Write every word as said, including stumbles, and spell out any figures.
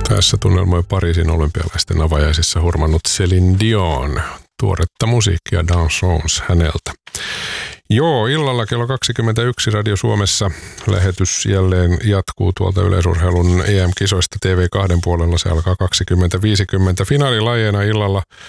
Tässä tunnelmoi Pariisin olympialaisten avajaisissa hurmannut Céline Dion. Tuoretta musiikkia Dansons häneltä. Joo, illalla kello kaksikymmentäyksi Radio Suomessa lähetys jälleen jatkuu tuolta yleisurheilun E M-kisoista T V kaksi puolella. Se alkaa kaksikymmentä viisikymmentä finaalilajeina illalla.